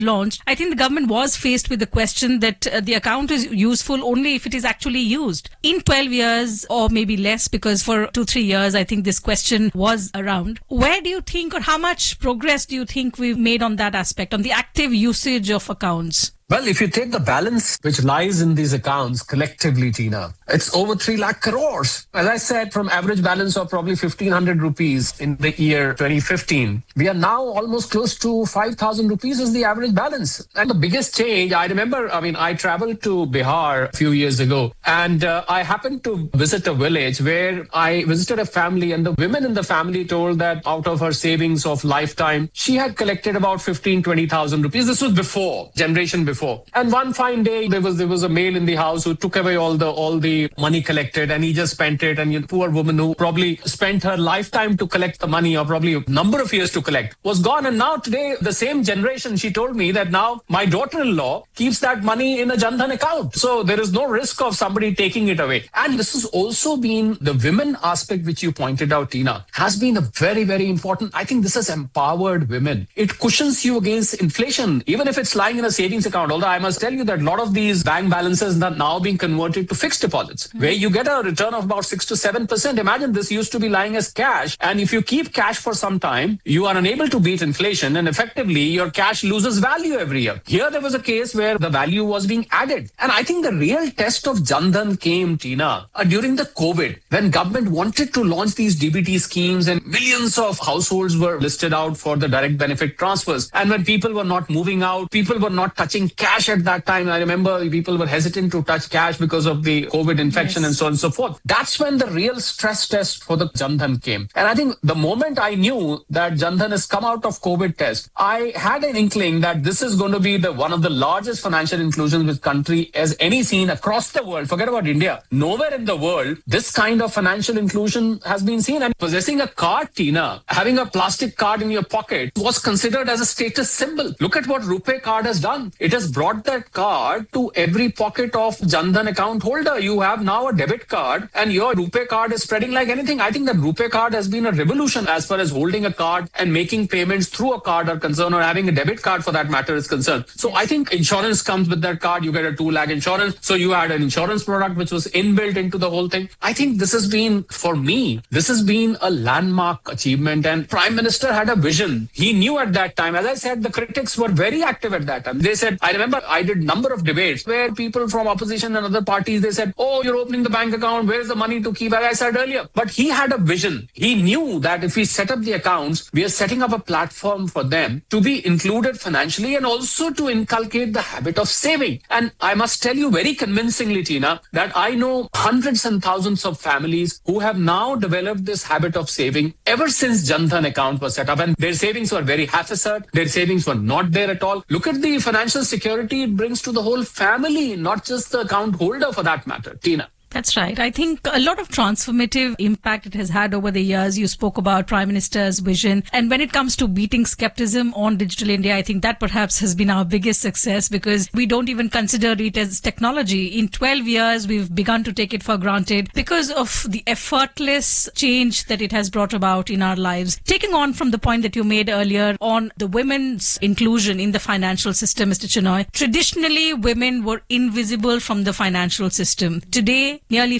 launched, I think the government was faced with the question that the account is useful only if it is actually used. In 12 years or maybe less, because for 2-3 years, I think this question was around. Where do you think, or how much progress do you think we've made on that aspect, on the active usage of accounts? Well, if you take the balance which lies in these accounts collectively, Tina, it's over 3 lakh crores. As I said, from average balance of probably 1,500 rupees in the year 2015, we are now almost close to 5,000 rupees is the average balance. And the biggest change, I remember, I traveled to Bihar a few years ago, and I happened to visit a village where I visited a family, and the women in the family told that out of her savings of lifetime, she had collected about 15,000-20,000 rupees. This was generation before. And one fine day, there was a male in the house who took away all the money collected, and he just spent it. And the poor woman who probably spent her lifetime to collect the money, or probably a number of years to collect, was gone. And now today, the same generation, she told me that now my daughter-in-law keeps that money in a Jan Dhan account. So there is no risk of somebody taking it away. And this has also been the women aspect, which you pointed out, Tina, has been a very, very important. I think this has empowered women. It cushions you against inflation, even if it's lying in a savings account. Although I must tell you that a lot of these bank balances are now being converted to fixed deposits, where you get a return of about 6 to 7%. Imagine this used to be lying as cash. And if you keep cash for some time, you are unable to beat inflation, and effectively your cash loses value every year. Here there was a case where the value was being added. And I think the real test of Jan Dhan came, Tina, during the COVID, when government wanted to launch these DBT schemes and millions of households were listed out for the direct benefit transfers. And when people were not moving out, people were not touching cash at that time. I remember people were hesitant to touch cash because of the COVID infection and so on and so forth. That's when the real stress test for the Jan Dhan came. And I think the moment I knew that Jan Dhan has come out of COVID test, I had an inkling that this is going to be one of the largest financial inclusions this country has any seen across the world. Forget about India. Nowhere in the world this kind of financial inclusion has been seen. And possessing a card, Tina, having a plastic card in your pocket was considered as a status symbol. Look at what RuPay card has done. It has brought that card to every pocket of Jan Dhan account holder. You have now a debit card, and your RuPay card is spreading like anything. I think that RuPay card has been a revolution as far as holding a card and making payments through a card are concerned, or having a debit card for that matter is concerned. So I think insurance comes with that card. You get a 2 lakh insurance. So you had an insurance product which was inbuilt into the whole thing. I think this has been, for me, this has been a landmark achievement, and Prime Minister had a vision. He knew at that time, as I said, the critics were very active at that time. They said, I remember I did number of debates where people from opposition and other parties, they said, oh, you're opening the bank account, where's the money to keep, as I said earlier. But he had a vision. He knew that if we set up the accounts, we are setting up a platform for them to be included financially and also to inculcate the habit of saving. And I must tell you very convincingly, Tina, that I know hundreds and thousands of families who have now developed this habit of saving ever since Jan Dhan account was set up, and their savings were very haphazard. Their savings were not there at all. Look at the financial security it brings to the whole family, not just the account holder for that matter, Tina. That's right. I think a lot of transformative impact it has had over the years. You spoke about Prime Minister's vision. And when it comes to beating skepticism on Digital India, I think that perhaps has been our biggest success, because we don't even consider it as technology. In 12 years, we've begun to take it for granted because of the effortless change that it has brought about in our lives. Taking on from the point that you made earlier on the women's inclusion in the financial system, Mr. Chenoy, traditionally women were invisible from the financial system. Today, nearly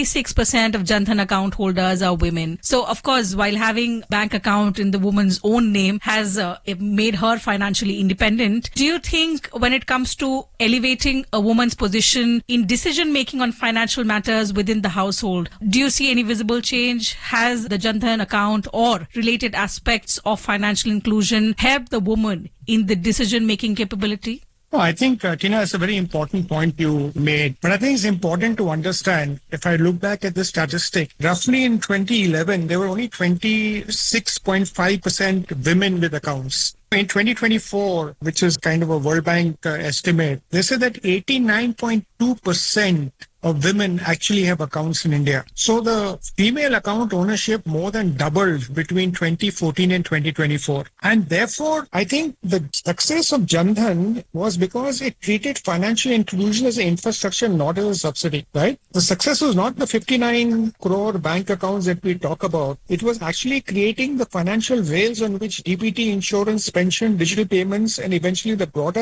56% of Jan Dhan account holders are women. So, of course, while having bank account in the woman's own name has made her financially independent, do you think when it comes to elevating a woman's position in decision-making on financial matters within the household, do you see any visible change? Has the Jan Dhan account or related aspects of financial inclusion helped the woman in the decision-making capability? No, I think, Tina, it's a very important point you made. But I think it's important to understand, if I look back at the statistic, roughly in 2011, there were only 26.5% women with accounts. In 2024, which is kind of a World Bank estimate, they said that 89.2% of women actually have accounts in India. So the female account ownership more than doubled between 2014 and 2024. And therefore, I think the success of Jan Dhan was because it treated financial inclusion as an infrastructure, not as a subsidy, right? The success was not the 59 crore bank accounts that we talk about. It was actually creating the financial rails on which DBT, insurance, pension, digital payments, and eventually the broader